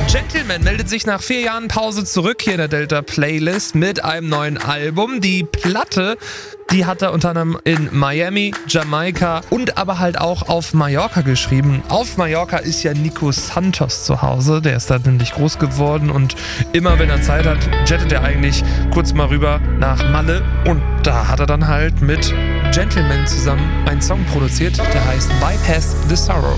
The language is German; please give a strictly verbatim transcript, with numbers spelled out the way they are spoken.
Gentleman meldet sich nach vier Jahren Pause zurück hier in der Delta Playlist mit einem neuen Album. Die Platte, die hat er unter anderem in Miami, Jamaika und aber halt auch auf Mallorca geschrieben. Auf Mallorca ist ja Nico Santos zu Hause, der ist da nämlich groß geworden und immer wenn er Zeit hat, jettet er eigentlich kurz mal rüber nach Malle und da hat er dann halt mit Gentleman zusammen einen Song produziert, der heißt Bypass the Sorrow.